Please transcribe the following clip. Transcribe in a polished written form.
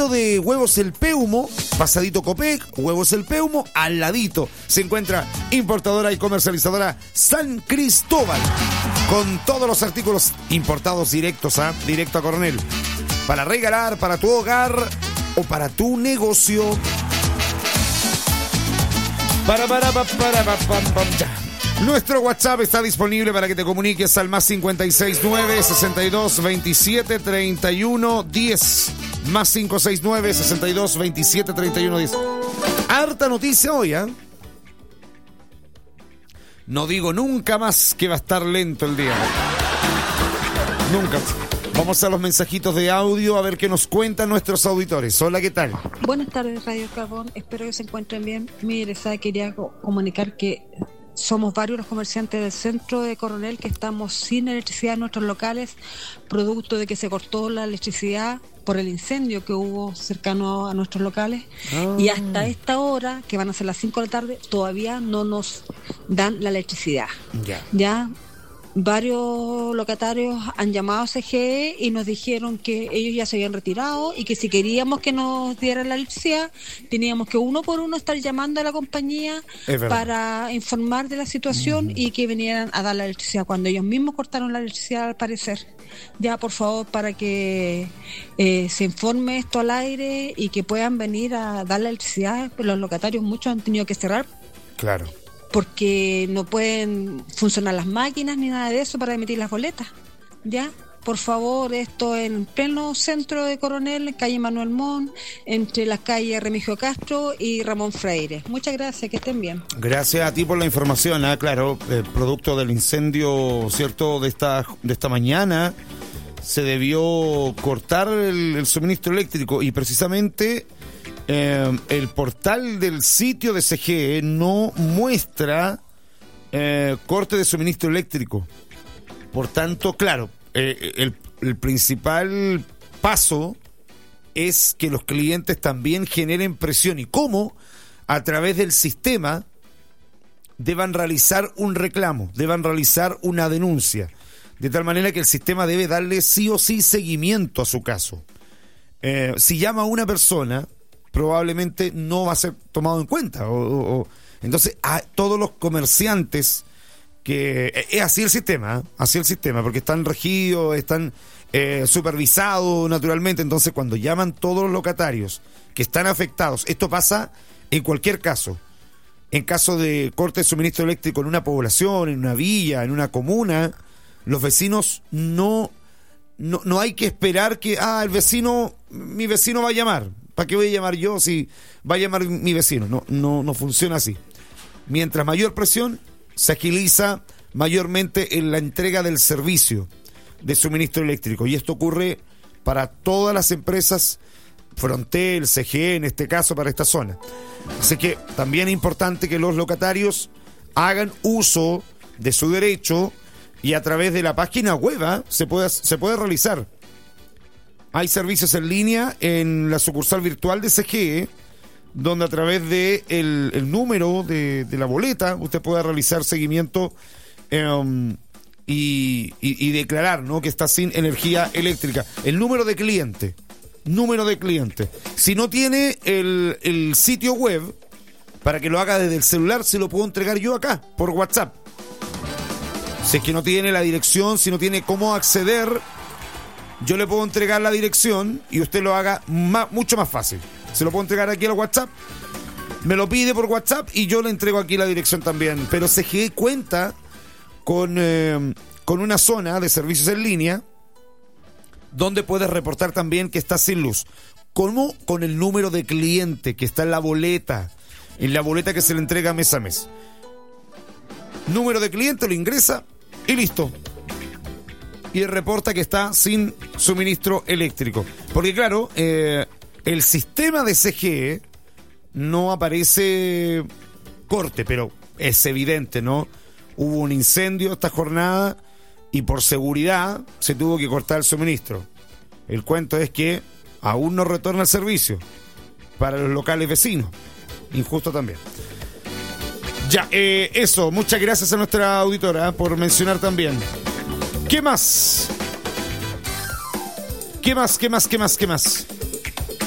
ladito de Huevos El Peumo, pasadito Copec, Huevos El Peumo, al ladito se encuentra importadora y comercializadora San Cristóbal, con todos los artículos importados directo a Coronel, para regalar, para tu hogar o para tu negocio. Nuestro WhatsApp está disponible para que te comuniques al más 569 62 27 31 10. Más 569 62 27 31 10. Harta noticia hoy, ¿eh? No digo nunca más que va a estar lento el día. Nunca. Vamos a los mensajitos de audio a ver qué nos cuentan nuestros auditores. Hola, ¿qué tal? Buenas tardes, Radio Carbón. Espero que se encuentren bien. Mire, quería comunicar que somos varios los comerciantes del centro de Coronel que estamos sin electricidad en nuestros locales, producto de que se cortó la electricidad por el incendio que hubo cercano a nuestros locales. Y hasta esta hora, que van a ser las 5 de la tarde, todavía no nos dan la electricidad. Ya varios locatarios han llamado a CGE y nos dijeron que ellos ya se habían retirado y que si queríamos que nos dieran la electricidad teníamos que uno por uno estar llamando a la compañía para informar de la situación y que vinieran a dar la electricidad cuando ellos mismos cortaron la electricidad, al parecer. Ya, por favor, para que se informe esto al aire y que puedan venir a dar la electricidad. Los locatarios muchos han tenido que cerrar. Claro. Porque no pueden funcionar las máquinas ni nada de eso para emitir las boletas. ¿Ya? Por favor, esto en pleno centro de Coronel, calle Manuel Montt, entre las calles Remigio Castro y Ramón Freire. Muchas gracias, que estén bien. Gracias a ti por la información. Claro, producto del incendio, ¿cierto?, de esta mañana, se debió cortar el suministro eléctrico y precisamente el portal del sitio de CGE no muestra corte de suministro eléctrico. Por tanto, claro, el principal paso es que los clientes también generen presión y cómo a través del sistema deban realizar un reclamo, deban realizar una denuncia, de tal manera que el sistema debe darle sí o sí seguimiento a su caso. Si llama a una persona, probablemente no va a ser tomado en cuenta. Entonces, a todos los comerciantes, que es así el sistema, porque están regidos, están supervisados naturalmente. Entonces, cuando llaman todos los locatarios que están afectados, esto pasa en cualquier caso. En caso de corte de suministro eléctrico en una población, en una villa, en una comuna, los vecinos no hay que esperar que mi vecino va a llamar. ¿Para qué voy a llamar yo si va a llamar mi vecino? No funciona así. Mientras mayor presión, se agiliza mayormente en la entrega del servicio de suministro eléctrico. Y esto ocurre para todas las empresas, Frontel, CGE, en este caso, para esta zona. Así que también es importante que los locatarios hagan uso de su derecho y a través de la página web se puede realizar. Hay servicios en línea en la sucursal virtual de CGE, donde a través de el número de la boleta usted puede realizar seguimiento y declarar, ¿no?, que está sin energía eléctrica. El número de cliente. Si no tiene el sitio web, para que lo haga desde el celular, se lo puedo entregar yo acá, por WhatsApp. Si es que no tiene la dirección, si no tiene cómo acceder, yo le puedo entregar la dirección y usted lo haga mucho más fácil. Se lo puedo entregar aquí al WhatsApp, me lo pide por WhatsApp y yo le entrego aquí la dirección también. Pero CGE cuenta con una zona de servicios en línea donde puedes reportar también que estás sin luz. ¿Cómo? Con el número de cliente que está en la boleta que se le entrega mes a mes. Número de cliente, lo ingresa y listo. Y reporta que está sin suministro eléctrico. Porque claro, el sistema de CGE no aparece corte, pero es evidente, ¿no? Hubo un incendio esta jornada y por seguridad se tuvo que cortar el suministro. El cuento es que aún no retorna el servicio para los locales vecinos. Injusto también. Ya, eso. Muchas gracias a nuestra auditora por mencionar también. ¿Qué más? ¿Qué más?